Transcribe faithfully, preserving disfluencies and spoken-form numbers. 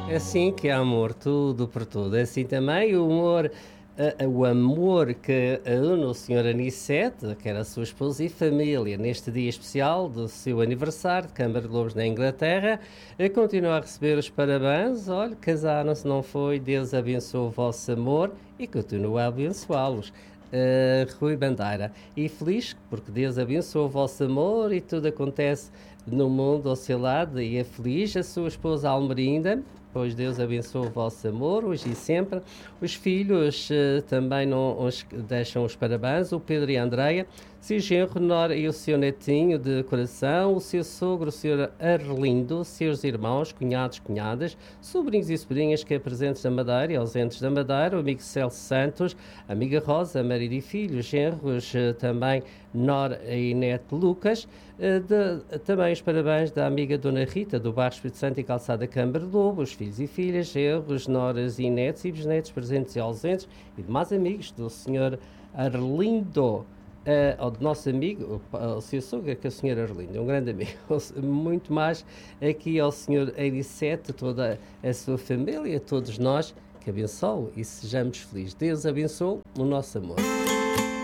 É assim que há amor, tudo por tudo. É assim também o amor, a- a- o amor que une o senhor Anicete, que era a sua esposa e família, neste dia especial do seu aniversário de Câmara de Lobos na Inglaterra, eh, continua a receber os parabéns. Olha, casaram-se, não foi? Deus abençoe o vosso amor e continua a abençoá-los. Uh, Rui Bandeira. E feliz porque Deus abençoe o vosso amor e tudo acontece no mundo ao seu lado e é feliz a sua esposa Almerinda, pois Deus abençoe o vosso amor hoje e sempre. Os filhos uh, também não os deixam os parabéns, o Pedro e a Andreia, seu genro Nora e o seu netinho de coração, o seu sogro, o senhor Arlindo, seus irmãos, cunhados, cunhadas, sobrinhos e sobrinhas que é presentes da Madeira e ausentes da Madeira, o amigo Celso Santos, a amiga Rosa, marido e filhos, genros, uh, também Nora e neto Lucas, uh, de, também os parabéns da amiga Dona Rita, do bairro Espírito Santo e Calçada Câmara de Lobo, os filhos e filhas, genros, noras e netos e bisnetos presentes e ausentes, e demais amigos do senhor Arlindo, Uh, ao nosso amigo, ao seu sogro, que é o senhor Arlindo, um grande amigo, muito mais aqui ao senhor Anicete, toda a sua família, todos nós, que abençoe e sejamos felizes. Deus abençoe o nosso amor.